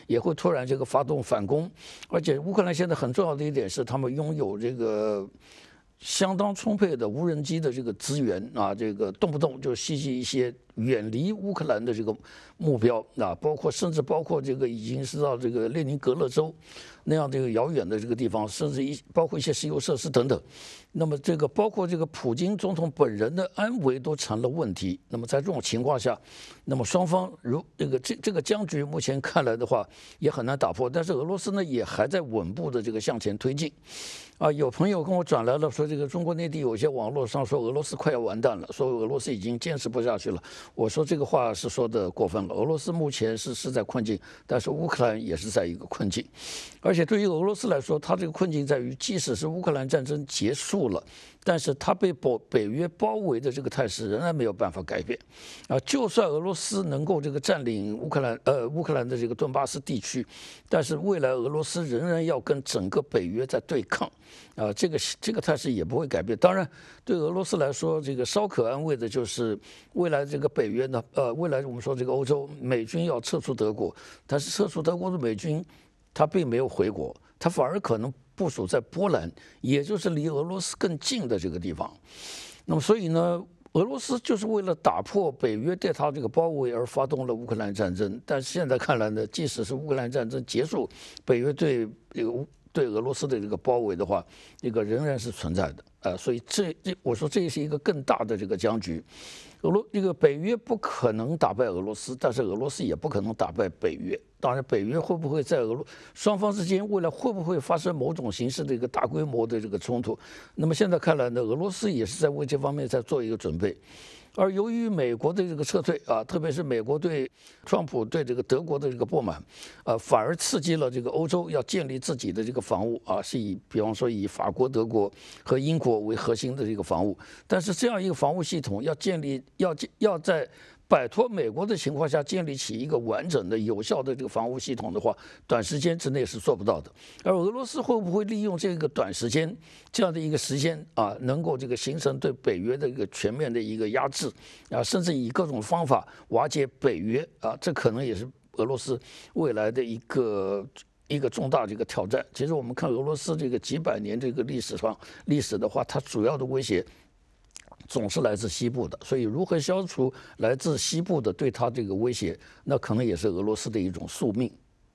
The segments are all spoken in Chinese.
也会突然这个发动反攻，而且乌克兰现在很重要的一点是，他们拥有这个相当充沛的无人机的这个资源啊，这个动不动就袭击一些远离乌克兰的这个目标啊，甚至包括这个已经是到这个列宁格勒州那样这个遥远的这个地方，甚至包括一些石油设施等等。那么这个包括这个普京总统本人的安危都成了问题。那么在这种情况下，那么双方这个僵局目前看来的话也很难打破，但是俄罗斯呢也还在稳步的这个向前推进。啊，有朋友跟我转来了，说这个中国内地有些网络上说俄罗斯快要完蛋了，说俄罗斯已经坚持不下去了。我说这个话是说的过分了。俄罗斯目前是在困境，但是乌克兰也是在一个困境，而且对于俄罗斯来说，它这个困境在于，即使是乌克兰战争结束了，但是它被北约包围的这个态势仍然没有办法改变。啊，就算俄罗斯能够这个占领乌克兰的这个顿巴斯地区，但是未来俄罗斯仍然要跟整个北约在对抗。啊，这个态势也不会改变。当然，对俄罗斯来说，这个稍可安慰的就是未来这个北约呢，未来我们说这个欧洲美军要撤出德国，但是撤出德国的美军，他并没有回国，他反而可能部署在波兰，也就是离俄罗斯更近的这个地方。那么，所以呢，俄罗斯就是为了打破北约对他这个包围而发动了乌克兰战争。但是现在看来呢，即使是乌克兰战争结束，北约对俄罗斯的这个包围的话，这个仍然是存在的。所以我说这是一个更大的这个僵局。这个北约不可能打败俄罗斯，但是俄罗斯也不可能打败北约。当然，北约会不会在双方之间未来会不会发生某种形式的一个大规模的这个冲突？那么现在看来呢，俄罗斯也是在为这方面在做一个准备。而由于美国的这个撤退啊，特别是美国对川普对这个德国的这个不满，反而刺激了这个欧洲要建立自己的这个防务啊，是比方说以法国、德国和英国为核心的这个防务。但是这样一个防务系统要建立，要在摆脱美国的情况下建立起一个完整的、有效的这个防务系统的话，短时间之内是做不到的。而俄罗斯会不会利用这个短时间这样的一个时间啊，能够这个形成对北约的一个全面的一个压制啊，甚至以各种方法瓦解北约啊，这可能也是俄罗斯未来的一个重大这个挑战。其实我们看俄罗斯这个几百年这个历史的话，它主要的威胁总是来自西部的，所以如何消除来自西部的对它这个威胁，那可能也是俄罗斯的一种宿命。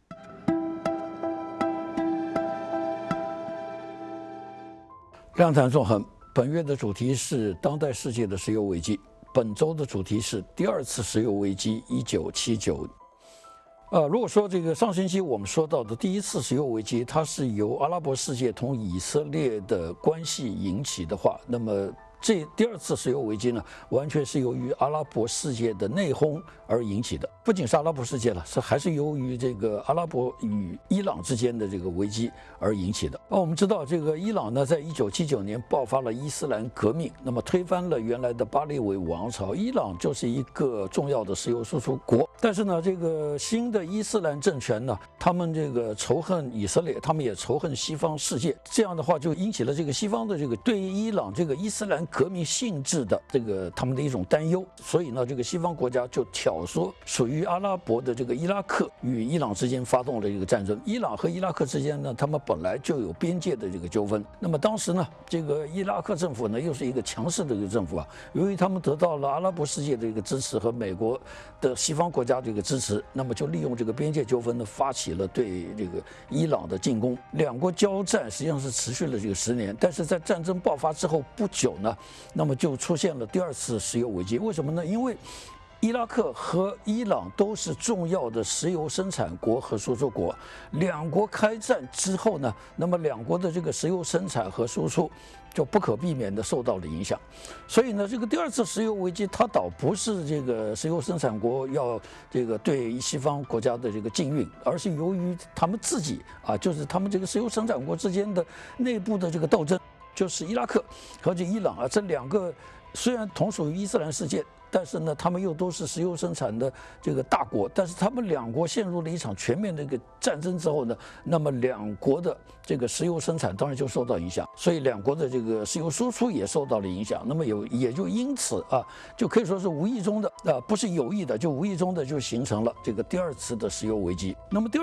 量谈纵横，本月的主题是当代世界的石油危机，本周的主题是第二次石油危机1979。如果说这个上星期我们说到的第一次石油危机，它是由阿拉伯世界同以色列的关系引起的话，那么第二次石油危机呢，完全是由于阿拉伯世界的内讧而引起的。不仅是阿拉伯世界了，还是由于这个阿拉伯与伊朗之间的这个危机而引起的。我们知道，这个伊朗呢，在1979年爆发了伊斯兰革命，那么推翻了原来的巴列维王朝。伊朗就是一个重要的石油输出国，但是呢，这个新的伊斯兰政权呢，他们这个仇恨以色列，他们也仇恨西方世界。这样的话，就引起了这个西方的这个对于伊朗这个伊斯兰革命性质的他们的一种担忧，所以呢，这个西方国家就挑唆属于阿拉伯的这个伊拉克与伊朗之间发动了一个战争。伊朗和伊拉克之间呢，他们本来就有边界的这个纠纷。那么当时呢，这个伊拉克政府呢，又是一个强势的一个政府啊，由于他们得到了阿拉伯世界的一个支持和美国的西方国家的一个支持，那么就利用这个边界纠纷呢，发起了对这个伊朗的进攻。两国交战实际上是持续了这个10年，但是在战争爆发之后不久呢，那么就出现了第二次石油危机。为什么呢？因为伊拉克和伊朗都是重要的石油生产国和输出国，两国开战之后呢，那么两国的这个石油生产和输出就不可避免地受到了影响。所以呢，这个第二次石油危机它倒不是这个石油生产国要这个对西方国家的这个禁运，而是由于他们自己啊，就是他们这个石油生产国之间的内部的这个斗争。就是伊拉克和这伊朗啊，这两个虽然同属于伊斯兰世界，但是呢，他们又都是石油生产的这个大国。但是他们两国陷入了一场全面的一个战争之后呢，那么两国的这个石油生产当然就受到影响，所以两国的这个石油输出也受到了影响。那么也就因此啊，就可以说是无意中的不是有意的，就无意中的就形成了这个第二次的石油危机。那么